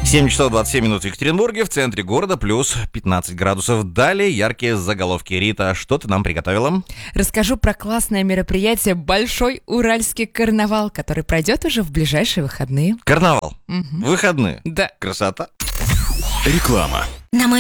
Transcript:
7 часов 27 минут в Екатеринбурге, в центре города, плюс 15 градусов. Далее яркие заголовки. Рита, что ты нам приготовила? Расскажу про классное мероприятие «Большой Уральский карнавал», который пройдет уже в ближайшие выходные. Карнавал. Выходные. Да. Красота. Реклама. На мой